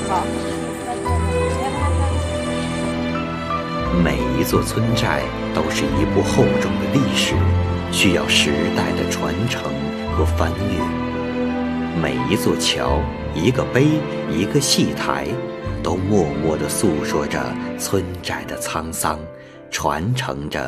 每一座村寨都是一部厚重的历史，需要时代的传承和翻阅。每一座桥、一个碑、一个戏台，都默默地诉说着村寨的沧桑，传承着